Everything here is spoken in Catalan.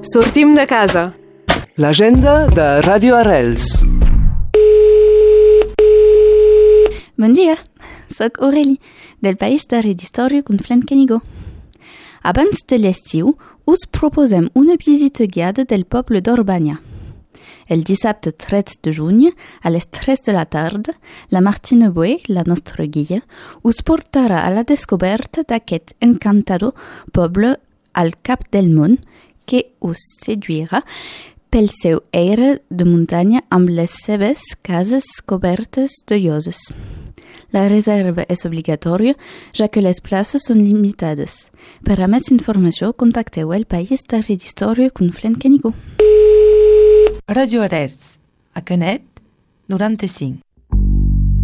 Sortim de casa. L'agenda de Radio Arrels. Bon dia, soc Aurélie, del País de Redistori Conflent Canigó. Abans de l'estiu, us proposem una visita guiada del poble d'Orbania. El dissabte 13 de juny, a les 3 de la tarda, la Martina Boé, la nostra guia, us portarà a la descoberta d'aquest encantador poble al cap del món que us seduirà pel seu aire de muntanya amb les seves cases cobertes de lloses. La reserva és obligatòria, ja que les places són limitades. Per a més informació, contacteu el País de Redistori Conflent Canigó. Radio Arrels, a Canet, 95.